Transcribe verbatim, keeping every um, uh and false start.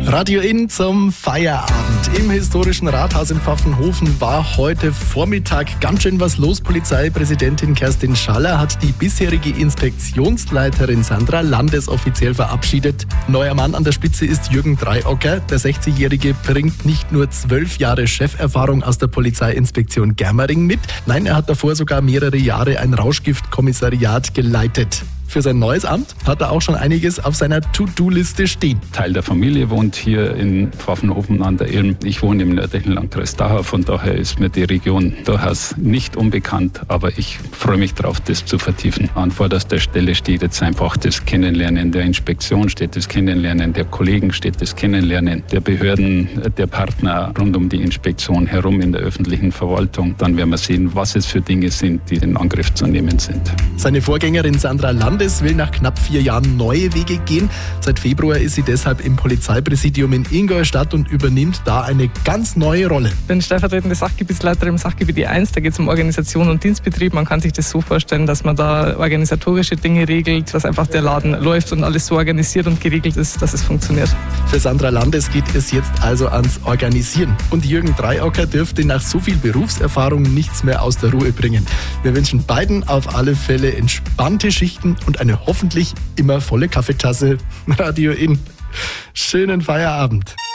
Radio In zum Feierabend. Im historischen Rathaus in Pfaffenhofen war heute Vormittag ganz schön was los. Polizeipräsidentin Kerstin Schaller hat die bisherige Inspektionsleiterin Sandra Landes offiziell verabschiedet. Neuer Mann an der Spitze ist Jürgen Dreiocker. Der sechzigjährige bringt nicht nur zwölf Jahre Cheferfahrung aus der Polizeiinspektion Germering mit. Nein, er hat davor sogar mehrere Jahre ein Rauschgiftkommissariat geleitet. Für sein neues Amt hat er auch schon einiges auf seiner To-Do-Liste stehen. Teil der Familie wohnt hier in Pfaffenhofen an der Ilm. Ich wohne im nördlichen Landkreis Dachau, von daher ist mir die Region durchaus nicht unbekannt, aber ich freue mich darauf, das zu vertiefen. An vorderster Stelle steht jetzt einfach das Kennenlernen der Inspektion, steht das Kennenlernen der Kollegen, steht das Kennenlernen der Behörden, der Partner rund um die Inspektion herum in der öffentlichen Verwaltung. Dann werden wir sehen, was es für Dinge sind, die in Angriff zu nehmen sind. Seine Vorgängerin Sandra Landes will nach knapp vier Jahren neue Wege gehen. Seit Februar ist sie deshalb im Polizeipräsidium in Ingolstadt und übernimmt da eine ganz neue Rolle. Ich bin stellvertretende Sachgebietsleiterin im Sachgebiet E eins. Da geht es um Organisation und Dienstbetrieb. Man kann sich das so vorstellen, dass man da organisatorische Dinge regelt, dass einfach der Laden läuft und alles so organisiert und geregelt ist, dass es funktioniert. Für Sandra Landes geht es jetzt also ans Organisieren. Und Jürgen Dreiocker dürfte nach so viel Berufserfahrung nichts mehr aus der Ruhe bringen. Wir wünschen beiden auf alle Fälle entspannte Schichten und eine hoffentlich immer volle Kaffeetasse. Radio In. Schönen Feierabend.